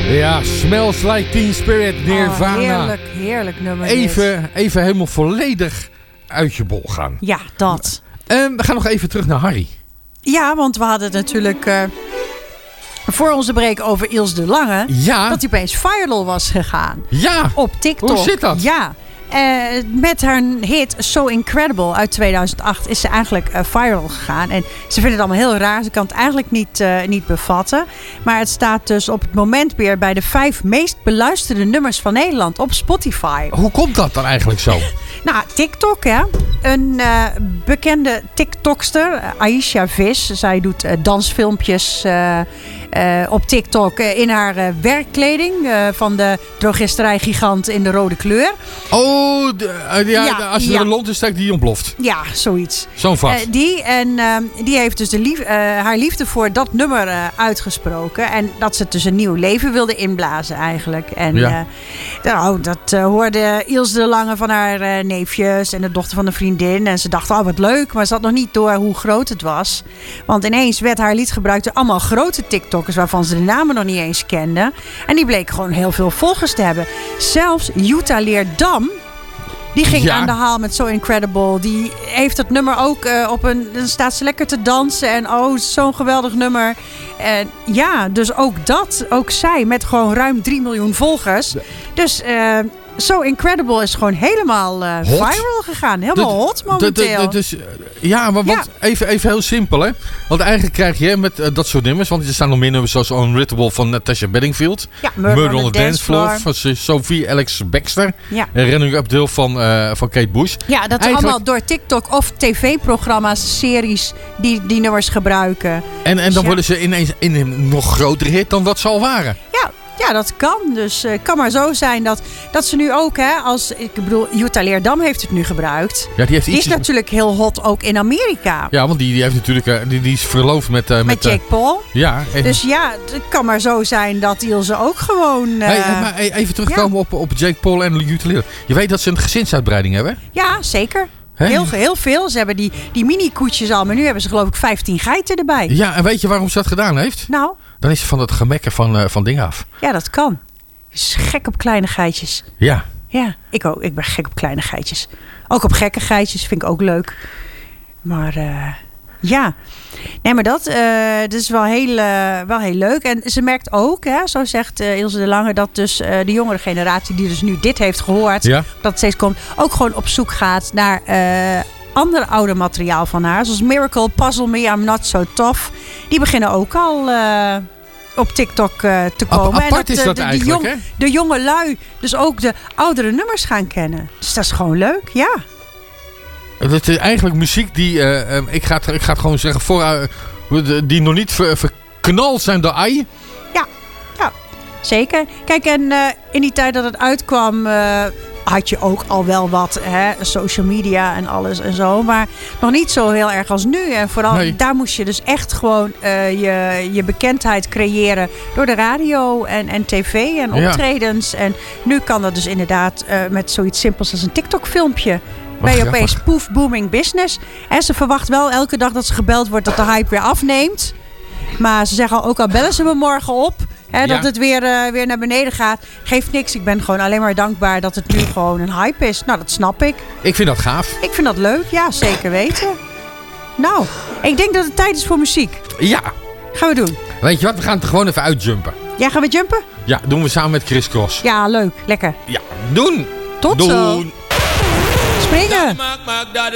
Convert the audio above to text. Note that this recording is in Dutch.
Ja, Smells Like Teen Spirit, Nirvana. Heerlijk nummer. Even helemaal volledig uit je bol gaan. Ja, dat. We gaan nog even terug naar Harry. Ja, want we hadden het natuurlijk voor onze break over Ilse de Lange. Ja. Dat hij opeens viral was gegaan. Ja. Op TikTok. Hoe zit dat? Ja. Met haar hit So Incredible uit 2008 is ze eigenlijk viral gegaan. En ze vindt het allemaal heel raar. Ze kan het eigenlijk niet bevatten. Maar het staat dus op het moment weer bij de 5 meest beluisterde nummers van Nederland op Spotify. Hoe komt dat dan eigenlijk zo? Nou, TikTok, hè. Een bekende TikTokster, Aisha Vis. Zij doet dansfilmpjes op TikTok in haar werkkleding van de drogisterij-gigant in de rode kleur. Oh, als je er een lont in steekt die ontploft. Ja, zoiets. Zo'n vat. Die heeft dus haar liefde voor dat nummer uitgesproken. En dat ze het dus een nieuw leven wilde inblazen eigenlijk. En dat hoorde Ilse de Lange van haar neefjes en de dochter van een vriendin. En ze dacht, wat leuk. Maar ze had nog niet door hoe groot het was. Want ineens werd haar lied gebruikt door allemaal grote TikTokkers waarvan ze de namen nog niet eens kenden. En die bleken gewoon heel veel volgers te hebben. Zelfs Jutta Leerdam, die ging aan de haal met So Incredible. Die heeft het nummer ook dan staat ze lekker te dansen. En zo'n geweldig nummer. En dus ook zij met gewoon ruim 3 miljoen volgers. Dus So Incredible is gewoon helemaal viral gegaan. Helemaal hot momenteel. Even heel simpel, hè. Want eigenlijk krijg je met dat soort nummers, want er staan nog meer nummers zoals Unwritable van Natasha Bedingfield. Ja, Murder on the Dance Floor van Sophie Alex Baxter. Ja. En Running Uphill van Kate Bush. Ja, dat is allemaal door TikTok of tv-programma's, series die nummers gebruiken. En dan worden ze ineens in een nog grotere hit dan wat ze al waren. Ja, dat kan. Dus het kan maar zo zijn dat ze nu ook, Jutta Leerdam heeft het nu gebruikt. Ja, die is natuurlijk heel hot ook in Amerika. Ja, want die heeft natuurlijk, die is verloofd met Jake Paul. Ja. Dus het kan maar zo zijn dat Ilse ook gewoon... maar even terugkomen op Jake Paul en Jutta Leerdam. Je weet dat ze een gezinsuitbreiding hebben? Ja, zeker. Heel veel. Ze hebben die mini-koetjes al, maar nu hebben ze geloof ik 15 geiten erbij. Ja, en weet je waarom ze dat gedaan heeft? Nou? Dan is ze van het gemekken van dingen af. Ja, dat kan. Ze is gek op kleine geitjes. Ja. Ja, ik ook. Ik ben gek op kleine geitjes. Ook op gekke geitjes vind ik ook leuk. Maar Nee, maar dat is wel heel leuk. En ze merkt ook, zo zegt Ilse de Lange, dat dus de jongere generatie die dus nu dit heeft gehoord, dat het steeds komt, ook gewoon op zoek gaat naar ander oude materiaal van haar. Zoals Miracle, Puzzle Me, I'm Not So Tough. Die beginnen ook al op TikTok te komen. Apart is dat eigenlijk, de jonge lui dus ook de oudere nummers gaan kennen. Dus dat is gewoon leuk, ja. Het is eigenlijk muziek die, ik ga het gewoon zeggen, die nog niet verknald zijn door AI. Ja, zeker. Kijk, en in die tijd dat het uitkwam, had je ook al wel wat social media en alles en zo. Maar nog niet zo heel erg als nu. En vooral daar moest je dus echt gewoon je bekendheid creëren door de radio en tv en optredens. En nu kan dat dus inderdaad met zoiets simpels als een TikTok-filmpje. Ben je opeens poef, booming business. En ze verwacht wel elke dag dat ze gebeld wordt dat de hype weer afneemt. Maar ze zeggen ook al bellen ze me morgen op. Dat het weer naar beneden gaat. Geeft niks. Ik ben gewoon alleen maar dankbaar dat het nu gewoon een hype is. Nou, dat snap ik. Ik vind dat gaaf. Ik vind dat leuk. Ja, zeker weten. Nou, ik denk dat het tijd is voor muziek. Ja. Gaan we doen. Weet je wat? We gaan het er gewoon even uitjumpen. Ja, gaan we jumpen? Ja, doen we samen met Chris Cross. Ja, leuk. Lekker. Ja, doen. Tot zo. Springen.